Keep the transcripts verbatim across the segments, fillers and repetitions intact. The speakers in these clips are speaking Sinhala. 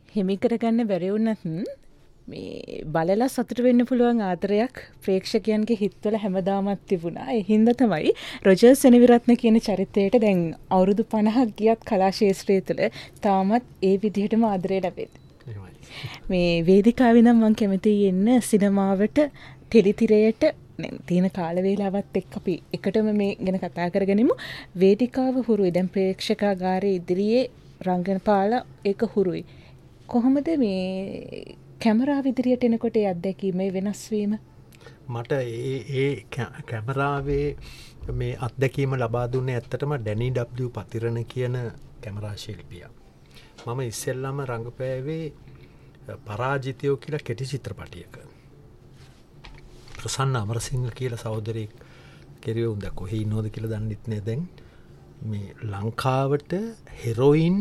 හිමි කරගන්න බැරි වුණත් මේ බලලා සතුට වෙන්න පුළුවන් ආදරයක් ප්‍රේක්ෂකයන්ගේ හිතවල හැමදාමත් තිබුණා. ඒ හින්දා තමයි රොජර් සෙනවිරත්න කියන චරිතයට දැන් අවුරුදු පනහක් ගියත් කලා ශාස්ත්‍රය තුළ තාමත් ඒ විදිහටම ආදරය ලැබෙන්නේ. මේ වේදිකාවේ නම් මම කැමතියි එන්න සිනමාවට ටෙලිතිරයට තියෙන කාල වේලාවත් එක්ක අපි එකටම මේ ගැන කතා කරගනිමු. වේදිකාව හුරුයි. දැන් ප්‍රේක්ෂකාගාරයේ ඉදිරියේ රංගන පාලා ඒක හුරුයි. කොහොමද මේ කැමරාව ඉදිරියට එනකොට ඒ අත්දැකීම වෙනස් වීම? මට ඒ ඒ කැමරාවේ මේ අත්දැකීම ලබා දුන්නේ ඇත්තටම ඩැනි ඩබ්ලිව් පතිරණ කියන කැමරා ශිල්පියා. මම ඉස්සෙල්ලාම රංගපෑවේ පරාජිතයෝ කියලා කෙටි චිත්‍රපටයක. ප්‍රසන්න අමරසිංහ කියලා සහෝදරයෙක් කෙරුවේ උන්ද කොහේ ඉන්නවද කියලා දන්නෙත් නෑ. දැන් මේ ලංකාවට හෙරොයින්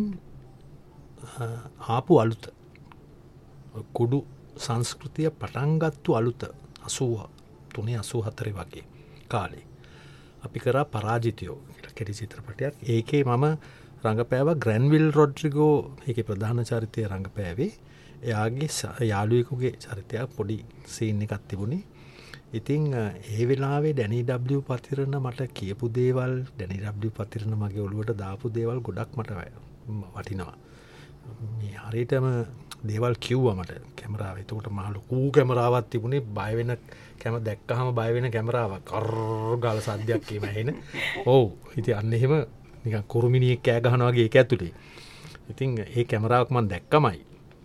ආපු අලුත කුඩු සංස්කෘතිය පටන්ගත්තු අලුත අසූහ තුනේ අසූ හතරේ වගේ කාලේ අපි කරා පරාජිතයෝ කෙටි චිත්‍රපටයක්. ඒකේ මම රංගපෑව ග්‍රැන්විල් රොඩ්රිගෝ ඒකේ ප්‍රධාන චරිතය රංගපෑවේ. එයාගේ යාළුවෙකුගේ චරිතයක් පොඩි සීන් එකක් තිබුණේ. ඉතින් ඒ වෙලාවේ ඩැනි ඩබ්ලිව් පතිරණ මට කියපු දේවල් ඩැනි ඩබ්ලිව් පතිරණ මගේ ඔළුවට දාපු දේවල් ගොඩක් මට වටිනවා. මේ හරියටම දේවල් කිව්වා මට කැමරාව. එතකොට මහ ලොකු කැමරාවක් තිබුණේ. බය වෙන කැම දැක්කහම බය වෙන කැමරාවක්. කර් ගාල සද්දයක් එම ඇහෙන. ඔව්. ඉතින් අන්න එහෙම නිකන් කුරුමිනියෙක් කෑ ගහනවා වගේ ඒක ඇතුලේ. ඉතින් ඒ කැමරාවක් මම දැක්කමයි.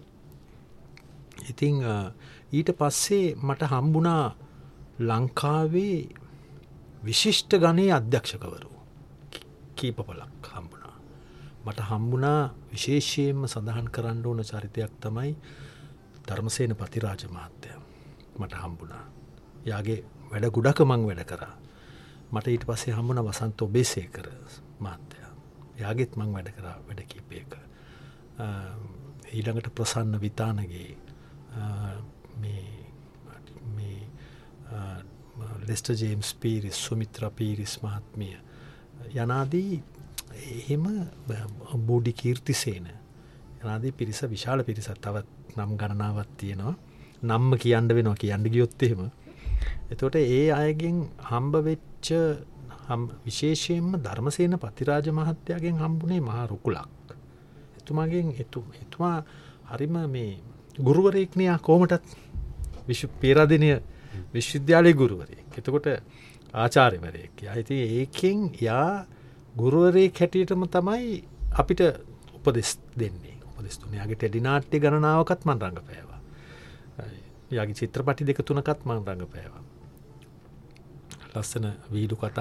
ඉතින් ඊට පස්සේ මට හම්බුණා ලංකාවේ විශිෂ්ට ගණයේ අධ්‍යක්ෂකවරු කීපපලක් හම්බුණා. මට හම්බුණා විශේෂයෙන්ම සඳහන් කරන්න ඕන චරිතයක් තමයි ධර්මසේන පතිරාජ මහත්තයා. මට හම්බුණා. යාගේ වැඩ ගොඩක මං වැඩ කරා. මට ඊට පස්සේ හම්බුණා වසන්ත ඔබේසේකර මහත්තයා. යාගෙත් මං වැඩ කරා වැඩ කීපයක. ඊළඟට ප්‍රසන්න විතානගේ මේ මේ ලෙස්ටර් ජේම්ස් පීරිස්, සුමිත්‍රා පීරිස් මහත්මිය යනාදී එහෙම බෝඩි කීර්තිසේන යනාදී පිරිස විශාල පිරිසක් තවත් නම් ගණනාවක් තියෙනවා. නම්ම කියන්න වෙනවා කියන්න ගියොත් එහෙම. එතකොට ඒ අයගෙන් හම්බ වෙච්ච විශේෂයෙන්ම ධර්මසේන පතිරාජ මහත්තයාගෙන් හම්බුනේ මහා රුකුලක්. එතුමාගෙන් එතු එතුමා හරිම මේ ගුරුවරයෙක්නේ කොහොමටත් විශ්ව පේරාදෙණිය විශ්වවිද්‍යාලයේ ගුරුවරයෙක්. එතකොට ආචාර්යවරයෙක්. ඉතින් ඒකෙන් යා ගුරුවරයෙක් හැටියටම තමයි අපිට උපදෙස් දෙන්නේ. උපදෙස් දුන්නේ. යාගේ ටෙලි නාට්‍ය ගණනාවකත් මම රංගපෑවා. යාගේ චිත්‍රපටි දෙක තුනකත් මම රංගපෑවා. ලස්සන වීඩු කතා